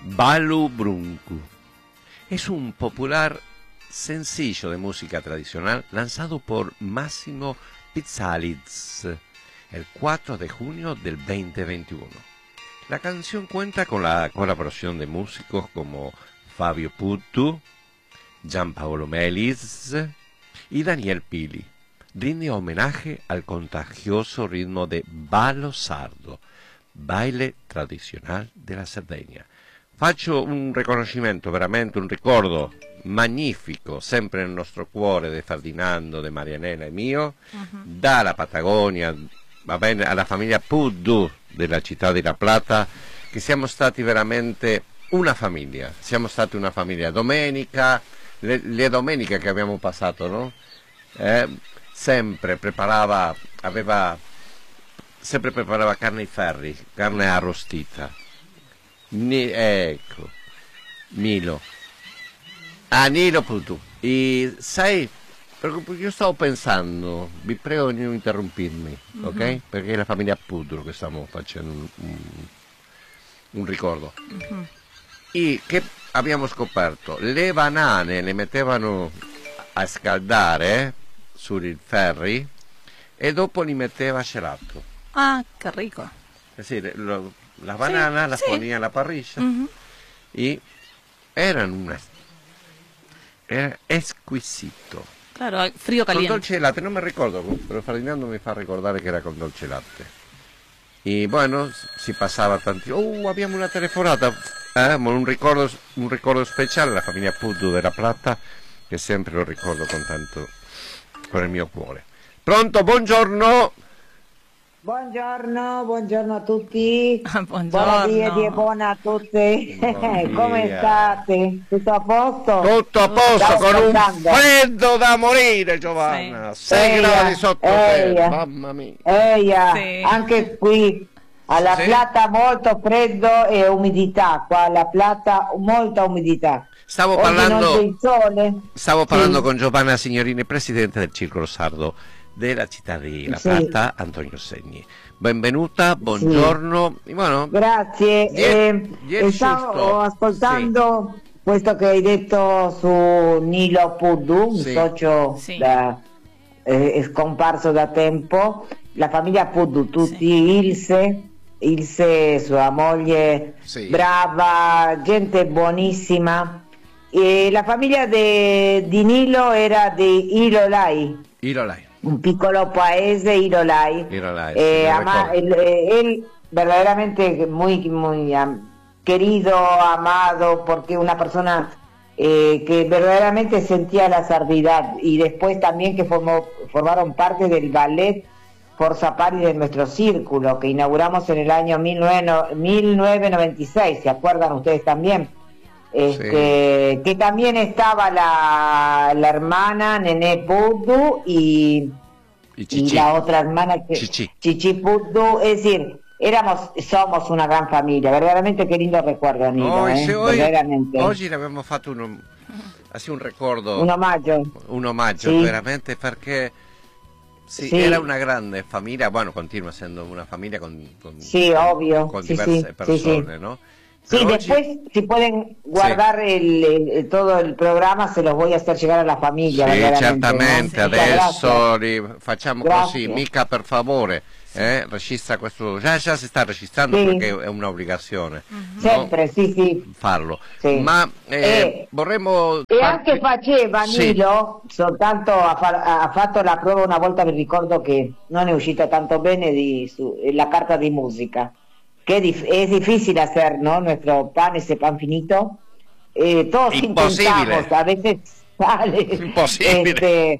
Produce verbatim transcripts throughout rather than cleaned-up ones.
Balu Bruncu. Es un popular sencillo de música tradicional lanzado por Massimo Pizzaliz el cuatro de junio del dos mil veintiuno. La canción cuenta con la colaboración de músicos como Fabio Puttu, Gianpaolo Melis y Daniel Pili. Rinde homenaje al contagioso ritmo de ballo sardo, baile tradizionale della Sardegna. Faccio un riconoscimento, veramente un ricordo magnifico, sempre nel nostro cuore, di Ferdinando, di Marianela e mio, uh-huh. dalla Patagonia, va bene, alla famiglia Puddu della città di La Plata, che siamo stati veramente una famiglia, siamo stati una famiglia. Domenica, le, le domeniche che abbiamo passato, no? Eh, sempre preparava, aveva, sempre preparava carne ai ferri, carne arrostita. Ni, ecco, Nilo. Ah, Nilo Puddu. E sai, io stavo pensando, vi prego di non interrompirmi, mm-hmm. ok? Perché è la famiglia Puddu che stiamo facendo un, un, un ricordo. Mm-hmm. E che abbiamo scoperto? Le banane le mettevano a scaldare sui ferri e dopo li metteva gelato. Ah, che rico. Eh sì, lo, la banana sì, la sì. ponía en la parrilla uh-huh. y eran una era exquisito. Claro, frío caliente. Con dolce e latte, non mi ricordo, però Ferdinando mi fa ricordare che era con dolce e latte. E bueno, si passava tanti. Oh, abbiamo una telefonata. Eh, un ricordo, un ricordo speciale, la famiglia Puddu della Plata, che sempre lo ricordo con tanto, con il mio cuore. Pronto, buongiorno. Buongiorno, buongiorno a tutti. Buongiorno. Buona dia e buona a tutti. Come state? Tutto a posto? Tutto a posto, con un freddo da morire, Giovanna. Sì. sei gradi sotto terra, mamma mia. Eia, sì. Anche qui alla sì. Plata molto freddo e umidità. Qua alla Plata molta umidità. Stavo parlando, stavo parlando sì. con Giovanna Signorini, presidente del Circolo Sardo della città di La Plata, sì. Antonio Segni. Benvenuta, buongiorno. Sì. Bueno, grazie. Ieri, eh, ieri stavo ascoltando sì. questo che hai detto su Nilo Puddu, un sì. socio sì. Da, eh, scomparso da tempo. La famiglia Puddu, tutti sì. Ilse, Ilse, sua moglie, sì. brava, gente buonissima. E la famiglia de, di Nilo era di Ilolai. Ilolai. Un piccolo paese, Ilolai. Ilolai eh, ama, él, él verdaderamente muy, muy um, querido, amado, porque una persona eh, que verdaderamente sentía la sardidad, y después también que formó, formaron parte del ballet Forza Pari de nuestro círculo, que inauguramos en el año mil novecientos noventa y seis, ¿se acuerdan ustedes también? Este, sí. Que también estaba la, la hermana Nené Puddu y, y, y la otra hermana que, Chichi. Chichi Puddu, es decir, éramos, somos una gran familia, verdaderamente qué lindo recuerdo, Nilo, oh, eh, hoy, verdaderamente. Oggi abbiamo fatto un, así un ricordo, un omaggio, un omaggio sì. veramente perché sì, sì. era una grande famiglia, bueno, continua essendo una famiglia con, con, sì, ovvio. con sì, diverse sì, persone, sì, no? Sí, Pero después oggi... si pueden guardar sí. el, el, todo el programa, se los voy a hacer llegar a la famiglia. Sì, certamente, no? adesso li facciamo grazie. Così, mica per favore, eh, registra questo, già, già si sta registrando sì. perché è un'obbligazione. Uh-huh. Sempre, no? sì, sì. Farlo. Sì. Ma eh, e, vorremmo... E anche faceva Nilo, sì. soltanto ha, fa, ha fatto la prova una volta, mi ricordo che non è uscita tanto bene di, su, la carta di musica. Que es difícil hacer, ¿no? Nuestro pan, ese pan finito. Eh, todos Imposible. intentamos, a veces sale. Imposible. Este,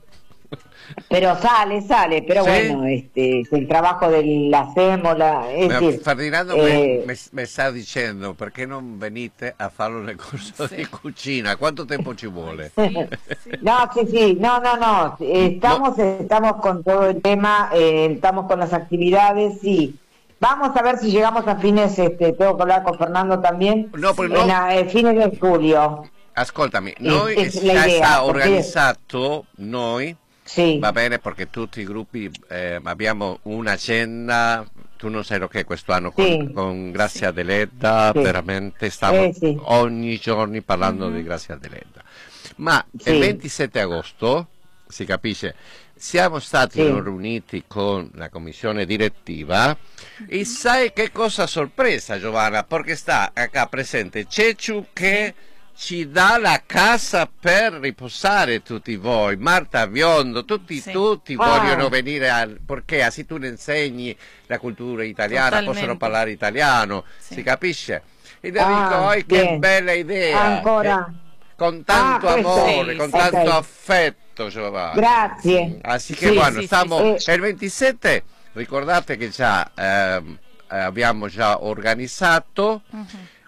pero sale, sale. Pero ¿sí? bueno, este, es el trabajo de la sémola. Es Ma decir, Ferdinando eh, me, me sta dicendo perché non venite a farlo nel corso sì. di cucina. Quanto tempo ci vuole? No, sí, sí, no, no, no. Estamos, no. estamos con todo el tema, eh, estamos con las actividades, sí. Vamos a ver si llegamos a fines, este, tengo que hablar con Fernando también, no, no. en a, eh, fines de julio. Ascoltami, noi es, es già idea, sta organizzato, noi, sì. va bene perché tutti i gruppi eh, abbiamo un'agenda, tu non sai lo che è questo anno sì. con, con Grazia Deledda, sì. veramente stiamo eh, sì. ogni giorno parlando Mm-hmm. di Grazia Deledda. Ma Sì. il ventisette agosto, si capisce, siamo stati Sì. riuniti con la commissione direttiva e sai che cosa sorpresa, Giovanna, perché sta acá presente Ceciu che ci dà la casa per riposare tutti voi, Marta Biondo, tutti, Sì. tutti Ah. vogliono venire al, perché così tu ne insegni la cultura italiana, Totalmente. possono parlare italiano, Sì. si capisce? E ti Ah, dico, "Oi, che bien. bella idea, Ancora. che- con tanto Ah, questo. amore, Sì, con sì. tanto Ok. affetto, Giovanna. Grazie. Así che Sì, bueno, sì, stiamo sì, sì. il ventisette, ricordate che già ehm, eh, abbiamo già organizzato Mhm.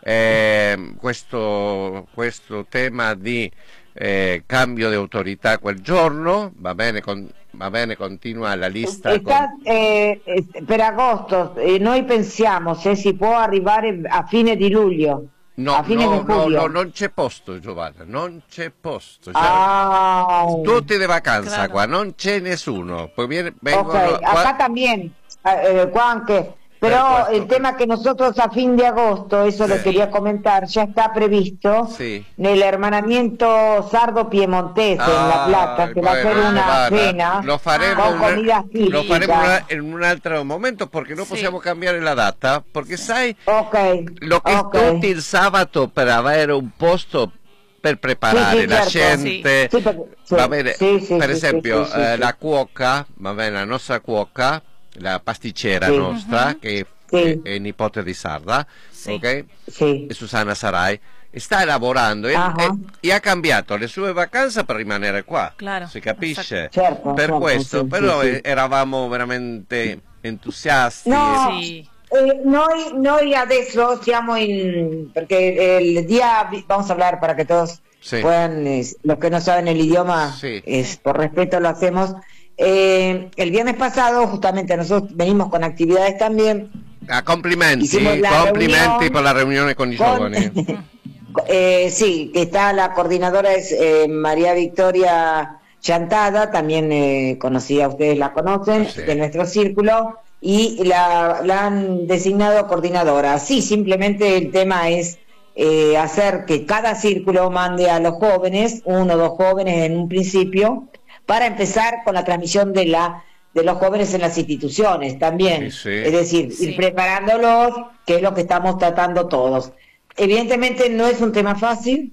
ehm, questo, questo tema di eh, cambio di autorità quel giorno, va bene, con- va bene, continua la lista Está, con- eh, eh, per agosto, eh, noi pensiamo se si può arrivare a fine di luglio, No, a fine no, di no, julio. no, non c'è posto, Giovanna, non c'è posto. Cioè, Ah, tutti di vacanza Claro. qua, non c'è nessuno. Poi viene, vengono ok, qua- acá también, eh, eh, qua anche, pero questo, el tema que nosotros a fin de agosto, eso Sí. le quería comentar, ya está previsto Sí. en el hermanamiento sardo-piemontese en La Plata, que va a bueno, ser una Giovanna, cena lo faremo, con un- comida lo faremo una- típica. in un altro momento perché non Sì. possiamo cambiare la data, perché sai Ok, lo che ok. tutti il sabato per avere un posto per preparare Sì, sì, la certo. gente, Sì, perché- sì, va bene, sì, sì, per sì, esempio sì, sì, eh, sì. la cuoca, va bene, la nostra cuoca, la pasticcera Sì. nostra, Mhm. che Sì. è, è nipote di Sarda, Sì. ok? Sì. E Susanna Sarai, sta lavorando e, Ah. e- e ha cambiato le sue vacanze per rimanere qua, Claro, si capisce? Certo, Per certo, questo, sì, però sì, eh, sì. eravamo veramente entusiasti. No, Sì. eh, noi, noi adesso siamo in, porque el día, vamos a hablar para que todos Sí. puedan, eh, los que no saben el idioma, Sí. es por respeto lo hacemos. Eh, el viernes pasado, justamente nosotros venimos con actividades también, Ah, complimenti, Hicimos la complimenti reunión per la riunione con i con, giovani. eh, sí, que está la coordinadora es eh, María Victoria Chantada, también eh, conocida, ustedes la conocen, Sí. de nuestro círculo, y la, la han designado coordinadora. Sí, simplemente el tema es eh, hacer que cada círculo mande a los jóvenes, uno o dos jóvenes en un principio, para empezar con la transmisión de la de los jóvenes en las instituciones también. Sí, sí. Es decir, Sí. ir preparándolos, que es lo que estamos tratando todos. Evidentemente no es un tema fácil,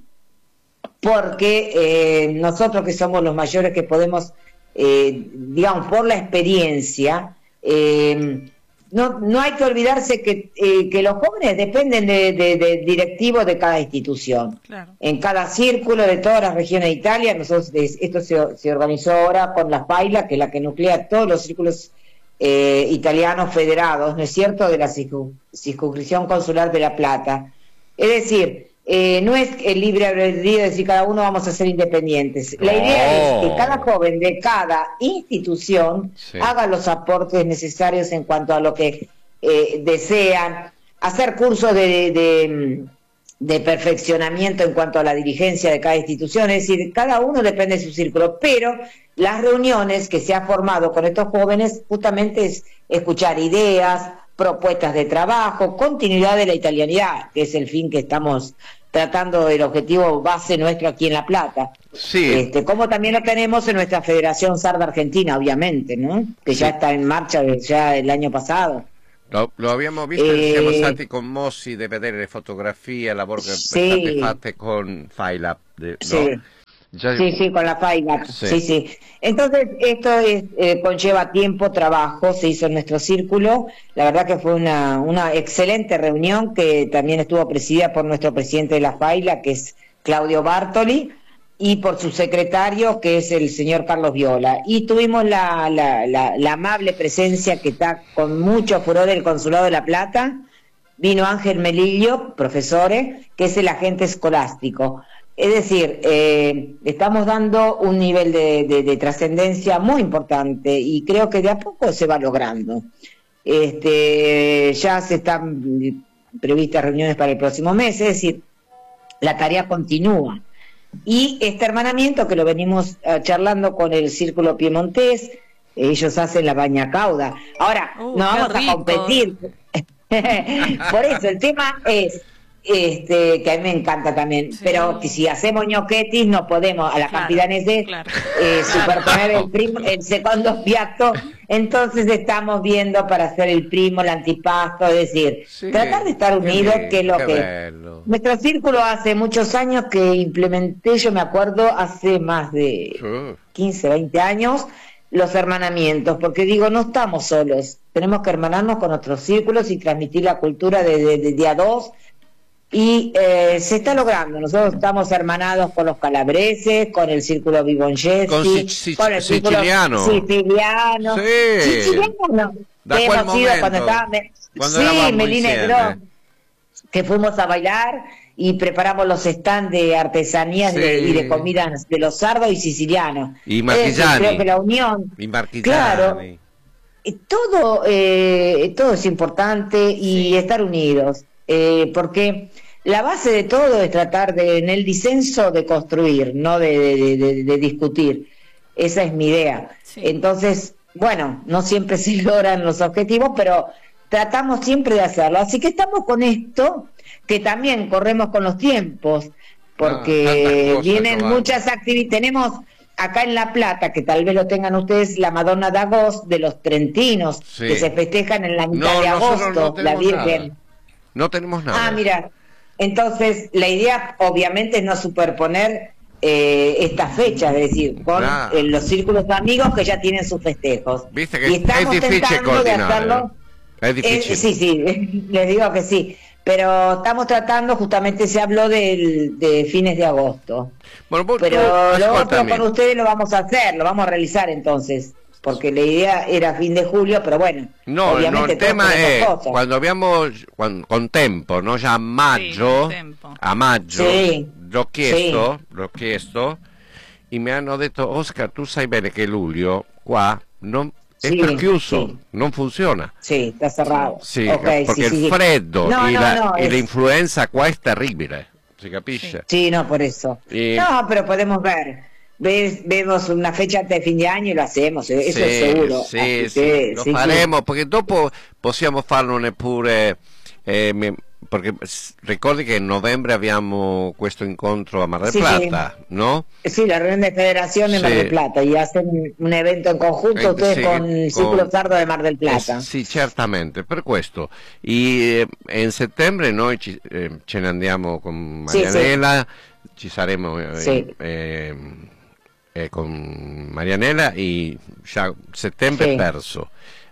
porque eh, nosotros que somos los mayores que podemos, eh, digamos, por la experiencia, eh, no, no hay que olvidarse que, eh, que los jóvenes dependen de, de, de directivos de cada institución. Claro. En cada círculo de todas las regiones de Italia, nosotros es- esto se, se organizó ahora con la FAILA, que es la que nuclea todos los círculos eh, italianos federados, ¿no es cierto?, de la circu- circunscripción consular de La Plata. Es decir, eh, no es el libre albedrío de decir cada uno vamos a ser independientes. La idea es que cada joven de cada institución Sí. haga los aportes necesarios en cuanto a lo que eh, desean, hacer cursos de, de, de perfeccionamiento en cuanto a la dirigencia de cada institución, es decir, cada uno depende de su círculo, pero las reuniones que se ha formado con estos jóvenes justamente es escuchar ideas, propuestas de trabajo, continuidad de la italianidad, que es el fin que estamos tratando, el objetivo base nuestro aquí en La Plata. Sì, Este, como también lo tenemos en nuestra Federación Sarda Argentina, obviamente, ¿no? Que ya Sí. está en marcha desde ya el año pasado. lo, lo abbiamo visto e Eh, siamo stati commossi di vedere le fotografie, il lavoro che Sì. sono state fatte con Failab. de- Sí. no? Già- Sí, sí, con la FAIGA. Sí. Sí, sí. Entonces, esto es, eh, conlleva tiempo, trabajo, se hizo en nuestro círculo. La verdad que fue una, una excelente reunión que también estuvo presidida por nuestro presidente de la FAILA, que es Claudio Bartoli, y por su secretario, que es el señor Carlos Viola. Y tuvimos la, la, la, la amable presencia que está con mucho furor del Consulado de La Plata. Vino Ángel Melillo, profesores, que es el agente escolástico. Es decir, eh, estamos dando un nivel de, de, de trascendencia muy importante y creo que de a poco se va logrando. Este, ya se están previstas reuniones para el próximo mes, es decir, la tarea continúa. Y este hermanamiento que lo venimos uh, charlando con el Círculo Piemontés, ellos hacen la bañacauda. Ahora, Uh, no qué vamos rico. a competir. Por eso, el tema es, este, que a mí me encanta también, Sí. pero que si hacemos ñoquetis no podemos a la Claro, campidanese claro. eh, superponer el, primo, el segundo piatto, entonces estamos viendo para hacer el primo, el antipasto, es decir, Sí, tratar de estar qué unidos, lindo, que es lo qué que... bello. Nuestro círculo hace muchos años que implementé, yo me acuerdo, hace más de Uh, quince, veinte años, los hermanamientos, porque digo, no estamos solos, tenemos que hermanarnos con nuestros círculos y transmitir la cultura de, de, de día dos, y eh, se está logrando. Nosotros estamos hermanados con los calabreses, con el círculo Vivongesi, Con si- si- con el círculo siciliano. siciliano. Sí. Siciliano no. Da Que quel hemos ido cuando momento, estaba cuando sí, eravamo Melina insieme. Negrón, que fuimos a bailar y preparamos los stands de artesanías Sí. de- y de comidas de los sardos y sicilianos. Y Es decir, marchigiani. creo que la unión, I marchigiani. claro, eh, todo, eh, todo es importante y Sí. estar unidos, eh, porque la base de todo es tratar de, en el disenso, de construir, no de, de- de- de discutir. Esa es mi idea. Sí. Entonces, bueno, no siempre se logran los objetivos, pero tratamos siempre de hacerlo. Así que estamos con esto, que también corremos con los tiempos, porque Ah, tantas cosas, vienen Giovanni. muchas actividades. Tenemos acá en La Plata, que tal vez lo tengan ustedes, la Madonna d'Agosto de los trentinos, Sí. que se festejan en la mitad No, de nosotros agosto, no la tenemos Virgen. nada. No tenemos nada. Ah, mira, entonces la idea obviamente es no superponer eh, estas fechas, es decir, con Claro. eh, los círculos de amigos que ya tienen sus festejos. Viste que y es estamos difícil tentando de coordinar. hacerlo. ¿eh? Es Eh, difícil. sí, sí, les digo que sí. Pero estamos tratando, justamente se habló del, de fines de agosto. Bueno, vos- Pero tu- lo otro ascoltami. con ustedes lo vamos a hacer, lo vamos a realizar entonces. Porque la idea era fin de julio, pero bueno. No, no, obviamente il todos tema tenemos è cosas. quando abbiamo quan- con tempo, no? Già a maggio, con tempo. a maggio, Sì. l'ho chiesto, l'ho chiesto e mi hanno detto Oscar, tu sai bene che luglio qua non è Sì, per chiuso, sì. non funziona. Sí, está cerrado. Sì, Ok, perché sí, il sí. freddo No, e, no, la- no, e es- l'influenza qua è terribile, si capisce? Sí, no, por eso. Y- No, pero podemos ver. Ve- Vemos una fecha antes de fin de año y lo hacemos, eh, eso Sì, es seguro. Sì, Así sì, que, lo sí, sí. faremo perché dopo possiamo farlo neppure eh, mi- perché s- ricordi che in novembre abbiamo questo incontro a Mar del Sì, Plata, no? Sí, la reunión de federación de Mar Sí. del Plata y hacen un evento en conjunto Eh, ustedes sì, con el con- Círculo Sardo de Mar del Plata. Eh, sì, certamente, per questo. E, eh, in settembre noi ci- eh, ce ne andiamo con Sì, sì. Marianella, ci saremo eh, Sì. eh, eh, con Marianella e già settembre Sì. perso.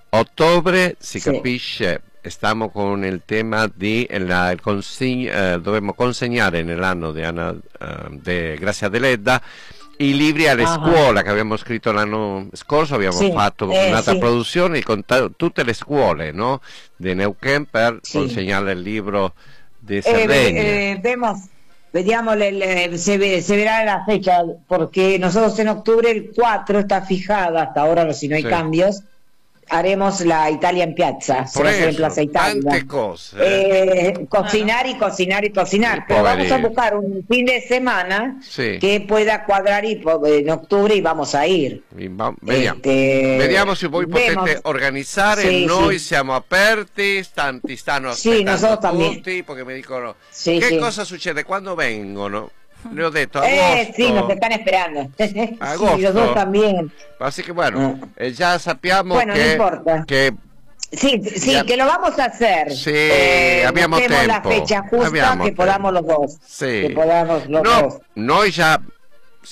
Ottobre si Sì. capisce, stiamo con il tema di la, il consegn- eh, dovremmo consegnare nell'anno di Anna, eh, de Grazia Deledda i libri alle Ah. scuole che abbiamo scritto l'anno scorso, abbiamo Sì, fatto eh, un'altra sì. produzione con ta- tutte le scuole, no? Di Neuquén per Sì. consegnare il libro di Eh, Sardegna. eh, vemos, veamos, el- el- se, ve- se verá la fecha, porque nosotros en octubre el cuatro está fijada, hasta ahora no, si no hay Sí. cambios, haremos la Italia en Piazza, se Por va a hacer en eso, Plaza Italia. tante cose. Eh, cocinar y cocinar y cocinar, Sí, pero vamos a poverino. buscar un fin de semana Sí. que pueda cuadrar y po- en octubre y vamos a ir. Vi- va- Vediamo. Este, Vediamo se voi vemos. potete organizzare, Sì, noi sì. siamo aperti, tanti stanno Sì, aspettando nosotros también. tutti perché mi dicono Sì, che sì. cosa succede quando vengono. Le ho detto Eh, agosto. sí, nos están esperando. Agosto. Sí, nosotros también. Así que bueno, Mm. eh, ya sappiamo Bueno, no che, importa. che Sí, sí, Ya- que lo vamos a hacer. Sí, abbiamo busquemos la tempo, fecha justa abbiamo que podamos los dos. sì. Que podamos los No, dos. noi già